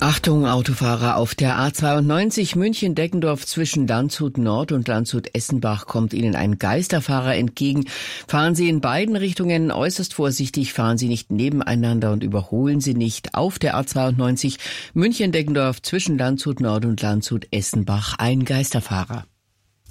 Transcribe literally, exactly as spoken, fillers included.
Achtung, Autofahrer, auf der A zweiundneunzig München-Deggendorf zwischen Landshut Nord und Landshut-Essenbach kommt Ihnen ein Geisterfahrer entgegen. Fahren Sie in beiden Richtungen äußerst vorsichtig, fahren Sie nicht nebeneinander und überholen Sie nicht. Auf der A zweiundneunzig München-Deggendorf zwischen Landshut Nord und Landshut-Essenbach ein Geisterfahrer.